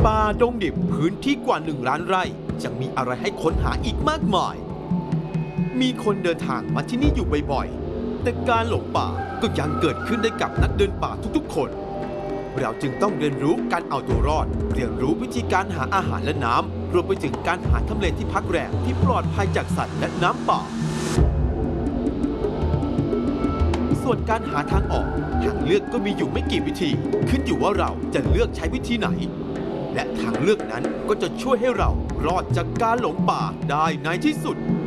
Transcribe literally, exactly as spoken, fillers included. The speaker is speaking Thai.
ป่าดงดิบพื้นที่กว่าหนึ่งล้านไร่จะมีอะไรให้ค้นหาอีกมากมายมีคนเดินทางมาที่นี่อยู่บ่อยๆแต่การหลงป่าก็ยังเกิดขึ้นได้กับนักเดินป่าทุกๆคนเราจึงต้องเรียนรู้การเอาตัวรอดเรียนรู้วิธีการหาอาหารและน้ำรวมไปถึงการหาทำเลที่พักแรมที่ปลอดภัยจากสัตว์และน้ำป่าส่วนการหาทางออกทางเลือกก็มีอยู่ไม่กี่วิธีขึ้นอยู่ว่าเราจะเลือกใช้วิธีไหนและทางเลือกนั้นก็จะช่วยให้เรารอดจากการหลงป่าได้ในที่สุด